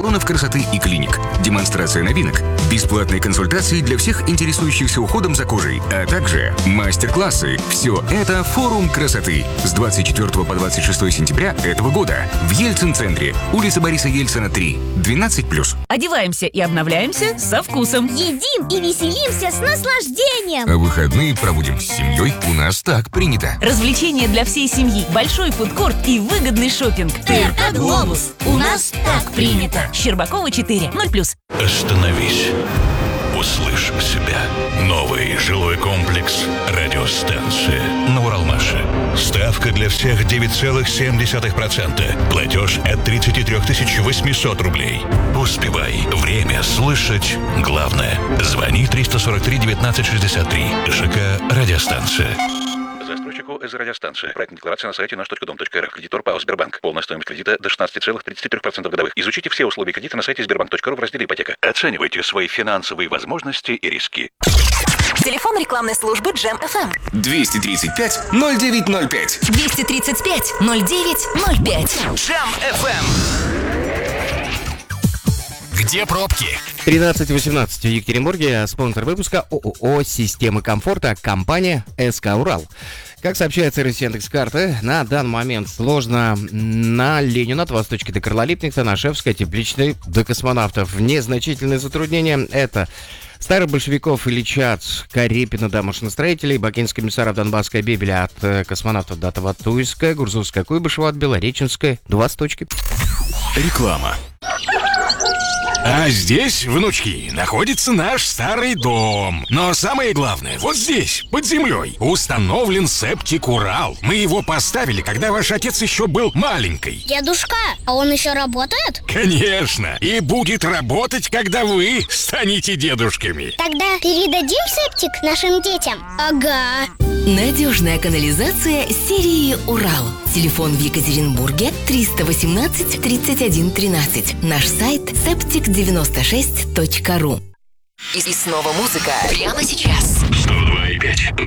салонов красоты и клиник, демонстрация новинок, бесплатные консультации для всех интересующихся уходом за кожей, а также мастер-классы. Все это форум красоты с 24 по 26 сентября этого года в Ельцин-центре, улица Бориса Ельцина, 3, 12+. Одеваемся и обновляемся со вкусом. Едим и веселимся с наслаждением. А выходные проводим с семьей. У нас так принято. Развлечения для всей семьи, большой фудкорт и выгодный шопинг. ТРК «Глобус». У нас так принято. Щербакова, 4, 0+. Остановись. Услышь себя. Новый жилой комплекс «Радиостанция» на Уралмаше. Ставка для всех 9,7%. Платеж от 33 800 рублей. Успевай. Время слышать главное. Звони 343 19 63. ЖК «Радиостанция». Застройщику из радиостанции. Проектная декларация на сайте наш.дом.рф. Кредитор ПАО «Сбербанк». Полная стоимость кредита до 16,33% годовых. Изучите все условия кредита на сайте sberbank.ru в разделе «Ипотека». Оценивайте свои финансовые возможности и риски. Телефон рекламной службы Джем FM. 235-0905. 235-0905. Джем FM. Где пробки? 13:18 в Екатеринбурге. Спонсор выпуска ООО «Системы комфорта», компания СК «Урал». Как сообщает сервис Яндекс.Карты, на данный момент сложно на Ленина от Восточки до Карла Липкнехта, на Шефской, Тепличной до Космонавтов. Незначительные затруднения — это Старых Большевиков, Ильича, Карепина до Машиностроителей, Бакинская, Комиссаров, Донбасская, Бебеля от Космонавтов до Таватуйская, Гурзовская, Куйбышева от Белореченской до Восточки. Реклама. А здесь, внучки, находится наш старый дом. Но самое главное, вот здесь, под землей, установлен септик «Урал». Мы его поставили, когда ваш отец еще был маленький. Дедушка, а он еще работает? Конечно. И будет работать, когда вы станете дедушками. Тогда передадим септик нашим детям? Ага. Надежная канализация серии «Урал». Телефон в Екатеринбурге 318 31 13. Наш сайт septic96.ru. И снова музыка прямо сейчас. 102,5